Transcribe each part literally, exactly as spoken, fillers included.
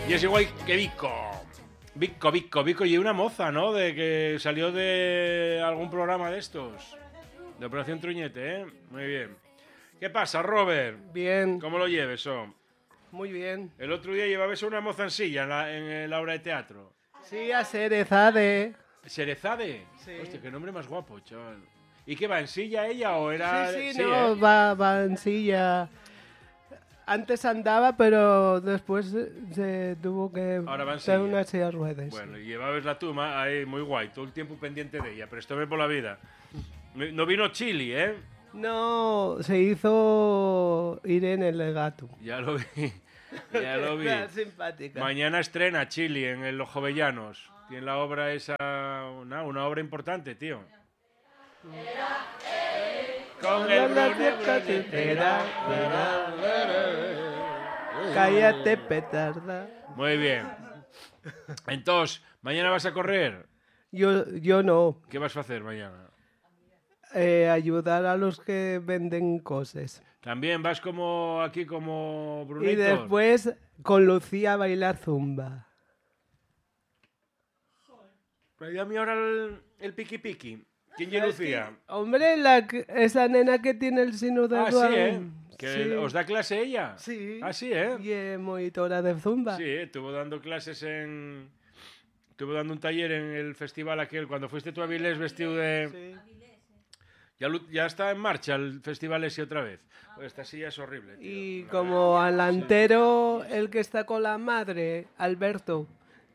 Y es igual que Vico. Vico, Vico, Vico. Y una moza, ¿no? De que salió de algún programa de estos. De Operación Truñete, ¿eh? Muy bien. ¿Qué pasa, Robert? Bien. ¿Cómo lo lleves, oh? Muy bien. El otro día llevabas una moza en silla en la, en la obra de teatro. Sí, a Cerezade. ¿Cerezade? Sí. Hostia, qué nombre más guapo, chaval. ¿Y qué va, en silla ella o era...? Sí, sí, sí, no, ¿eh? va, va en silla. Antes andaba, pero después se tuvo que Ahora va en hacer silla. una silla de ruedas. Bueno, y llevabas la tuma ahí muy guay, todo el tiempo pendiente de ella, pero esto ve por la vida. No vino Chili, ¿eh? No, se hizo Irene el gato. Ya lo vi, ya lo vi. Era simpática. Mañana estrena Chili en el Los Jovellanos. Tiene la obra esa, una, una obra importante, tío. Con el Cállate, petarda. Muy bien. Entonces, ¿mañana vas a correr? Yo, yo no. ¿Qué vas a hacer mañana? Eh, ayudar a los que venden cosas. También vas como aquí, como Brunito. Y después con Lucía a bailar zumba. Pero ya me ahora el, el piqui piqui. ¿Quién es Lucía? Hombre, la, que- esa nena que tiene el sino de Ah, sí, ¿eh? Que Sí. os da clase ella. Sí. Ah, sí, ¿eh? Y es monitora de zumba. Sí, estuvo dando clases en... Estuvo dando un taller en el festival aquel, cuando fuiste tú a Avilés vestido de... Sí. Ya, lu- ya está en marcha el festival ese otra vez. Pues esta silla es horrible, tío. Y La como alantero, el que está con la madre, Alberto,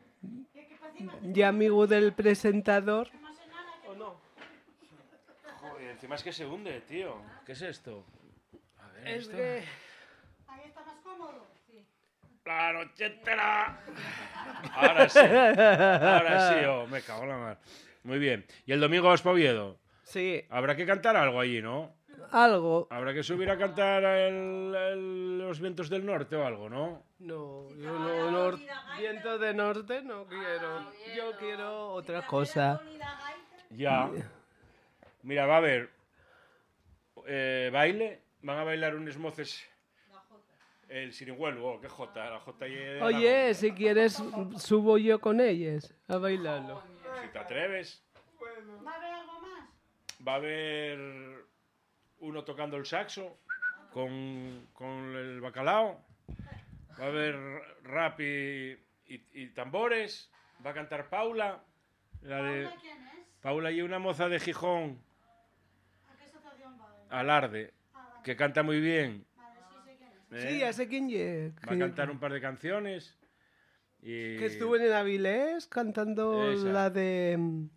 y amigo del presentador. ¿O no? verdad. Joder, encima es que se hunde, tío. ¿Qué es esto? A ver, Es esto. que... Ahí está más cómodo. Sí. ¡La noche entera! Ahora sí. Ahora sí, oh, me cago en la mar. Muy bien. ¿Y el domingo vas pa' Oviedo? Sí, Habrá que cantar algo allí, ¿no? algo. Habrá que subir a cantar el- el- los vientos del norte o algo, ¿no? No, yo no, nor- viento de norte no quiero. Yo quiero otra cosa. Ya. Mira, va a haber eh, baile. Van a bailar unos moces. El sirihuelo, oh, qué jota. La jota y de Oye, si quieres, subo yo con ellas a bailarlo. Aragón. Si te atreves. ¿Va a haber algo más? Va a haber uno tocando el saxo con, con el bacalao. Va a haber rap y, y- y tambores. Va a cantar Paula. La de ¿Paula quién es? Paula y una moza de Gijón, ¿A qué asociación va? Alarde, Ah, vale. que canta muy bien. Vale, sí sé quién es. ¿eh? Sí, ya sé quién es. Va a cantar un par de canciones. Y... Que estuvo en Avilés cantando Esa. la de...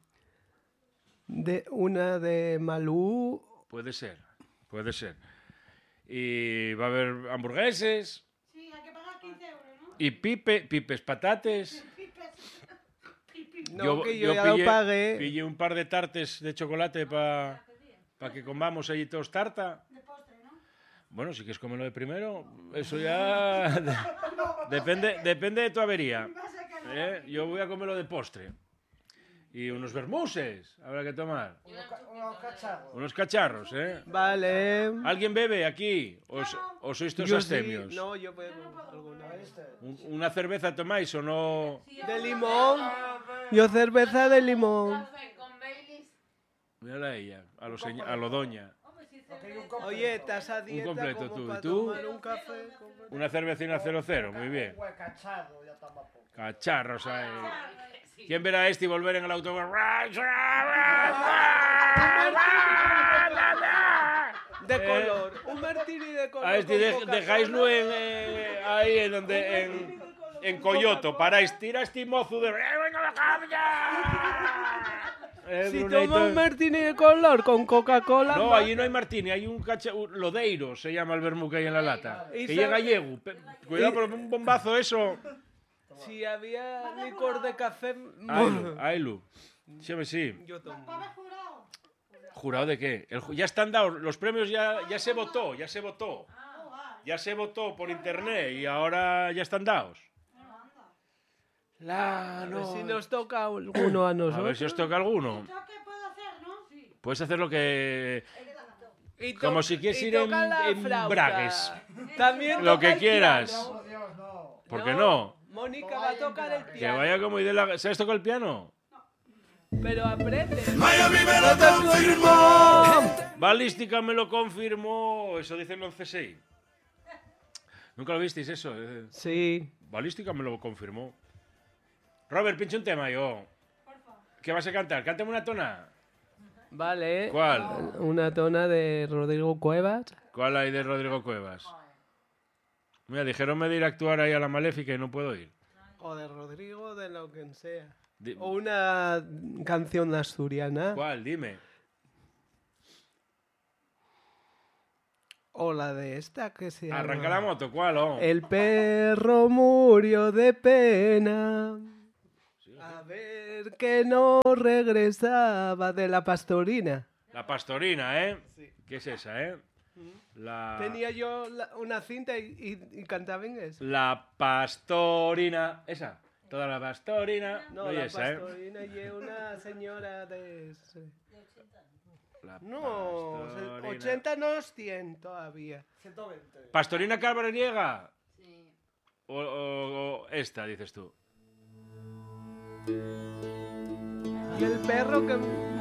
de una de Malú. Puede ser, puede ser. Y va a haber hamburgueses Sí, hay que pagar quince euros, ¿no? y pipe, pipes patates. Pipes. Pipi. No, que yo ya lo pagué. Pillé un par de tartes de chocolate para que comamos allí todos tarta. De postre, ¿no? Bueno, si quieres comerlo de primero, eso ya de- depende, depende de tu avería. Va a ser que no. ¿eh? Yo voy a comerlo de postre. Y unos vermuses habrá que tomar. Unos cacharros, ¿eh? Vale. ¿Alguien bebe aquí? ¿O, s- o sois todos Yo sí- abstemios? No, yo bebo alguna vez. Un- ¿Una cerveza tomáis o no? De limón. Yo cerveza de limón. Mírala a ella, a lo, señ- a lo doña. Oye, estás a dieta completo, como tú. ¿Y para tú? tomar un café. Una cervecina cero cero, muy bien. Cacharros ahí. ¿Quién verá este y volver en el autobús? De Eh, color. Un martini de color. A este con de- Coca-Cola. dejáislo en, eh, ahí en donde en, en Coyoto. Paráis, tira este mozo de... Eh, Si Brunito. toma un martini de color con Coca-Cola. No, va- allí no hay martini, hay un cacha... un Lodeiro, se llama el vermú que hay en la lata. Y Que sabe- llega gallego. Pe- Cuidado, por un bombazo eso. Si había licor de café. Ailu, ailu. Sí, hombre, sí. Yo tomo. Va a haber jurado. ¿Jurado de qué? El ju- ya están dados, los premios ya, ya se votó, ya se votó. Oh, vale. Ya se votó por internet y ahora ya están dados. Bueno, anda. La A ver si nos toca alguno a A nosotros. ver si os toca alguno. ¿Yo qué puedo hacer, no? Sí. Puedes hacer lo que... Y to- Como si quieres y ir en- toca la en flauta. bragues. También Lo toca que el quieras. piano. ¿Por qué no? Mónica va a tocar el Que piano. vaya como de la... ¿Sabes tocar el piano? Pero aprende. Miami me lo confirmó. Balística me lo confirmó. Eso dicen los C seis. ¿Nunca lo visteis eso? Eh, Sí. Balística me lo confirmó. Robert, pinche un tema yo. ¿Qué vas a cantar? Cántame una tona. Vale. ¿Cuál? Una tona de Rodrigo Cuevas. ¿Cuál hay de Rodrigo Cuevas? Mira, dijeronme de ir a actuar ahí a la Maléfica y no puedo ir. O de Rodrigo, de lo que sea. Di- O una canción asturiana. ¿Cuál? Dime. O la de esta que se llama... Arranca la moto, ¿cuál? Oh? El perro murió de pena. A ver que no regresaba de la pastorina. La pastorina, ¿eh? Sí. ¿Qué es esa, eh? La... Tenía yo la- una cinta y, y- y cantaba en eso. La pastorina. ¿Esa? Toda la pastorina. No, Oye, la esa, ¿eh? pastorina y una señora de... La No, pastorina. ochenta no es cien todavía. ¿Pastorina Calvariniega? Sí. O, o- o esta, dices tú. Y el perro que